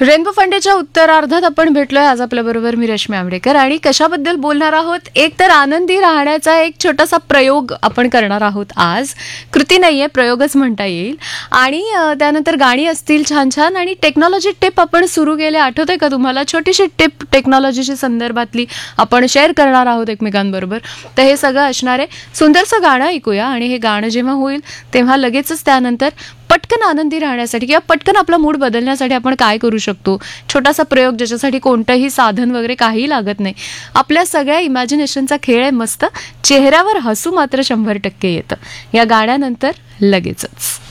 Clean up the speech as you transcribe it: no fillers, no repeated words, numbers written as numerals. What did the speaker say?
Rainbow फंडेच्या उत्तरार्धात आपण भेटलोय आज आपल्याबरोबर मी रश्मी आंबेडकर आणि कशाबद्दल बोलणार आहोत. एक तर आनंदी राहण्याचा एक छोटासा प्रयोग आपण करणार आहोत आज. कृती नाहीये, प्रयोगच म्हणता येईल. आणि त्यानंतर गाणी असतील छान छान आणि टेक्नॉलॉजी टिप आपण सुरू केले. आठवतंय का तुम्हाला? छोटीशी टिप टेक्नॉलॉजीच्या संदर्भातली आपण शेअर करणार आहोत एकमेकांबरोबर. तर हे सगळं असणार आहे. सुंदरसं गाणं ऐकूया आणि हे गाणं जेव्हा होईल तेव्हा लगेचच त्यानंतर पटकन आनंदी राहण्यासाठी किंवा पटकन आपला मूड बदलण्यासाठी आपण काय करू शकतो. छोटासा प्रयोग ज्याच्यासाठी कोणतंही साधन वगैरे काही लागत नाही. आपल्या सगळ्या इमॅजिनेशनचा खेळ आहे मस्त. चेहऱ्यावर हसू मात्र 100% येतं. या गाण्यानंतर लगेचच.